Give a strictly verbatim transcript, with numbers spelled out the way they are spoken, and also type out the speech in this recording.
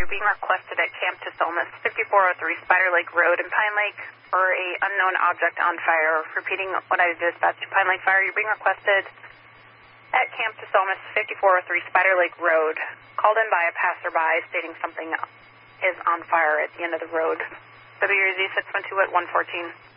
you're being requested at Camp Tasomas, fifty-four oh three Spider Lake Road in Pine Lake for a unknown object on fire. Repeating what I dispatched to Pine Lake Fire, you're being requested at Camp Tasomas, fifty-four oh three Spider Lake Road. Called in by a passerby stating something is on fire at the end of the road. W Z six one two at one fourteen.